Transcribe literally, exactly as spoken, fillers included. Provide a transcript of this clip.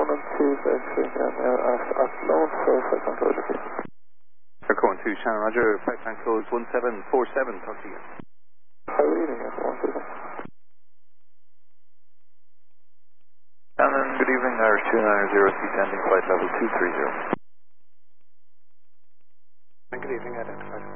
one and two, X-ray, uh, Athlone, so flight control, okay. Aircon two, Shannon Roger, flight plan code one seven four seven, talk to you. High reading, uh, one second. Shannon, good evening, Irish two nine zero, descending flight level two three zero. Good evening, identified.